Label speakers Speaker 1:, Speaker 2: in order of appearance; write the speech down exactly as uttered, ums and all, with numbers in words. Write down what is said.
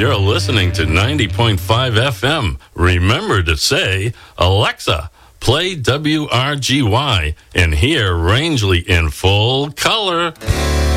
Speaker 1: You're listening to ninety point five F M. Remember to say, Alexa, play W R G Y and hear Rangeley in full color.